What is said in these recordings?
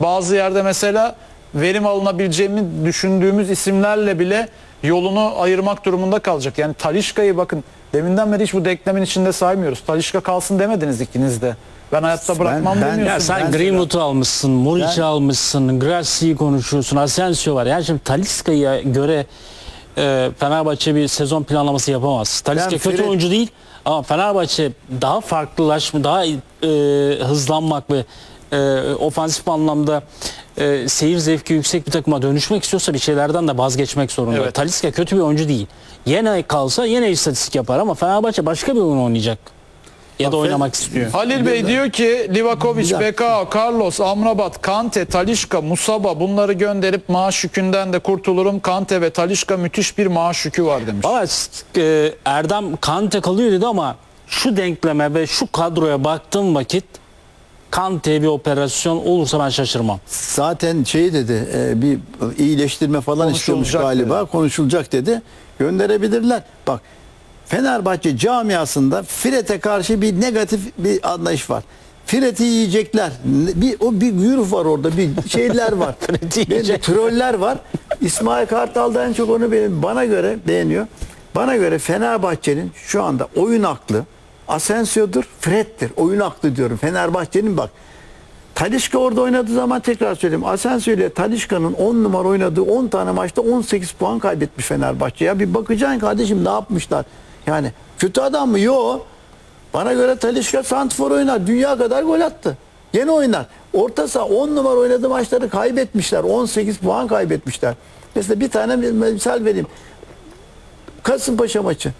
Bazı yerde mesela verim alınabileceğini düşündüğümüz isimlerle bile yolunu ayırmak durumunda kalacak. Yani Talisca'yı bakın deminden beri hiç bu denklemin içinde saymıyoruz. Talisca kalsın demediniz ikiniz de. Ben hayatta bırakmam demiyorsun. Ya sen Greenwood'u almışsın, Muriç'i almışsın, Gracia'yı konuşuyorsun, Asensio var. Yani şimdi Talisca'ya göre Fenerbahçe bir sezon planlaması yapamaz. Talisca kötü oyuncu değil ama Fenerbahçe daha farklılaşma, daha hızlanmak ve ofansif anlamda seyir zevki yüksek bir takıma dönüşmek istiyorsa bir şeylerden de vazgeçmek zorunda. Evet. Talisca kötü bir oyuncu değil. Yine kalsa yine istatistik yapar ama Fenerbahçe başka bir oyun oynayacak. Ya da oynamak istiyor. Halil Bey diyor ki Livakovic, Bekao, Carlos, Amrabat, Kante, Talisca, Musaba bunları gönderip maaş yükünden de kurtulurum. Kante ve Talisca müthiş bir maaş yükü var demiş. Valla Erdem Kante kalıyor dedi ama şu denkleme ve şu kadroya baktığım vakit Kante'ye bir operasyon olursa ben şaşırmam. Zaten şey dedi, bir iyileştirme falan istiyormuş galiba, dedi. Konuşulacak dedi. Gönderebilirler. Bak, Fenerbahçe camiasında Fred'e karşı bir negatif bir anlayış var. Fred'i yiyecekler. Bir güruh var orada, bir şeyler var. Troller var. İsmail Kartal da en çok onu bana göre beğeniyor. Bana göre Fenerbahçe'nin şu anda oyun aklı Asensio'dur, Fred'tir. Oyun aklı diyorum. Fenerbahçe'nin bak. Talisca orada oynadığı zaman tekrar söyleyeyim. Asensio ile Talisca'nın 10 numara oynadığı 10 tane maçta 18 puan kaybetmiş Fenerbahçe. Ya bir bakacaksın kardeşim ne yapmışlar? Yani kötü adam mı? Yok. Bana göre Talisca santrfor oynar. Dünya kadar gol attı. Gene oynar. Orta saha 10 numara oynadığı maçları kaybetmişler. 18 puan kaybetmişler. Mesela bir tane misal vereyim. Kasımpaşa maçı.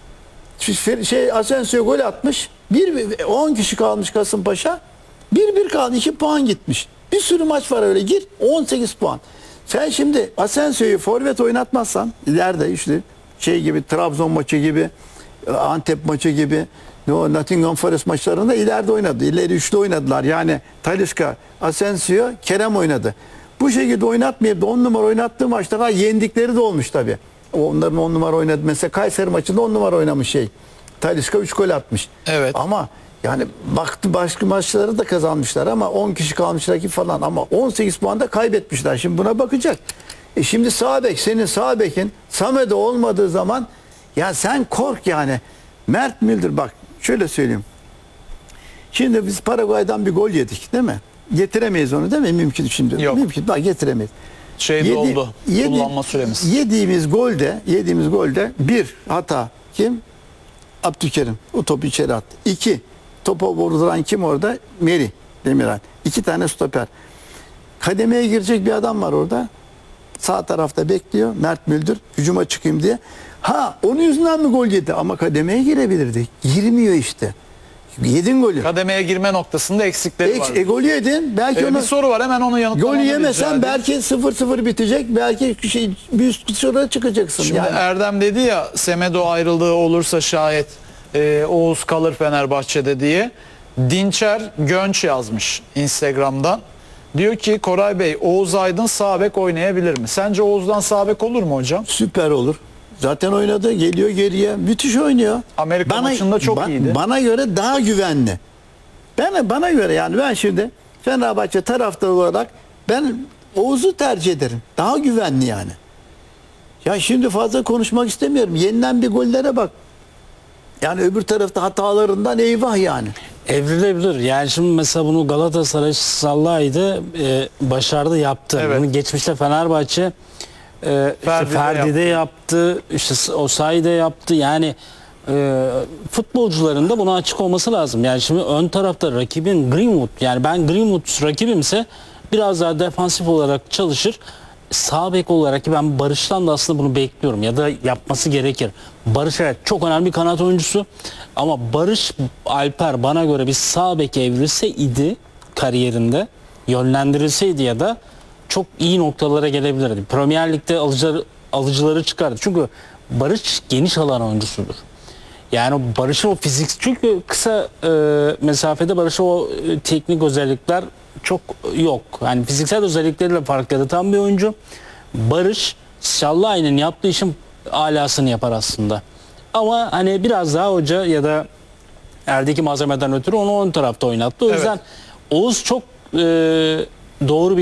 Asensio gol atmış. 10 kişi kalmış Kasımpaşa. 1-1 kaldı. 2 puan gitmiş. Bir sürü maç var öyle. Gir 18 puan. Sen şimdi Asensio'yu forvet oynatmazsan ileride işte şey gibi Trabzon maçı gibi Antep maçı gibi Nottingham Forest maçlarında ileride oynadı. İleri üçlü oynadılar. Yani Talisca, Asensio, Kerem oynadı. Bu şekilde oynatmayıp da 10 numara oynattığı maçta yendikleri de olmuş tabii. Onların 10 numara oynadı. Mesela Kayseri maçında 10 numara oynamış Talisca 3 gol atmış. Evet. Ama yani baktı başka maçları da kazanmışlar ama 10 kişi kalmış rakip falan ama 18 puan da kaybetmişler. Şimdi buna bakacak. Şimdi sağ bek, senin sağ bekin Samet'e olmadığı zaman ya sen kork yani. Mert Müldür bak şöyle söyleyeyim. Şimdi biz Paraguay'dan bir gol yedik değil mi? Getiremeyiz onu değil mi? Mümkün şimdi. Yok. Mümkün. Bak getiremeyiz. Oldu. Kullanma süremiz. Yediğimiz golde bir hata kim? Abdülkerim. O topu içeri attı. 2. Topa vurduran kim orada? Meri Demiral. 2 tane stoper. Kademeye girecek bir adam var orada. Sağ tarafta bekliyor. Mert Müldür. Hücuma çıkayım diye. Onun yüzünden mi gol yedi? Ama kademeye girebilirdi. Girmiyor işte. Yedin golü. Kademeye girme noktasında eksikleri var. Golü yedin. Belki bir soru var hemen onu yanıtlamamı golü yemesen belki 0-0 bitecek. Belki bir üst sıra çıkacaksın. Şimdi yani. Erdem dedi ya Semedo ayrılığı olursa şayet Oğuz kalır Fenerbahçe'de diye. Dinçer Gönç yazmış Instagram'dan. Diyor ki Koray Bey Oğuz Aydın sağ bek oynayabilir mi? Sence Oğuz'dan sağ bek olur mu hocam? Süper olur. Zaten oynadı. Geliyor geriye. Müthiş oynuyor. Amerika maçında çok iyiydi. Bana göre daha güvenli. Bana göre yani ben şimdi Fenerbahçe taraftarı olarak ben Oğuz'u tercih ederim. Daha güvenli yani. Ya şimdi fazla konuşmak istemiyorum. Yenilen bir gollere bak. Yani öbür tarafta hatalarından eyvah yani. Evrilebilir. Yani şimdi mesela bunu Galatasaray sallaydı, başardı, yaptı. Evet. Bunu geçmişte Fenerbahçe Ferdi'de yaptı, işte Osayi'de yaptı. Yani futbolcuların da buna açık olması lazım. Yani şimdi ön tarafta rakibin Greenwood. Yani ben Greenwood rakibimse biraz daha defansif olarak çalışır. Sağ bek olarak ki ben Barış'tan da aslında bunu bekliyorum ya da yapması gerekir. Barış evet çok önemli bir kanat oyuncusu ama Barış Alper bana göre bir sağ bek evrilseydi kariyerinde yönlendirilseydi ya da çok iyi noktalara gelebilirdi. Premier Lig'de alıcıları çıkardı. Çünkü Barış geniş alan oyuncusudur. Yani Barış'ın o fizik çünkü kısa mesafede Barış'ın o teknik özellikler çok yok. Yani fiziksel özellikleriyle fark yaratan bir oyuncu. Barış Şallay'ın yaptığı işin alasını yapar aslında. Ama hani biraz daha hoca ya da eldeki malzemeden ötürü onu ön tarafta oynattı. O yüzden Oğuz çok doğru bir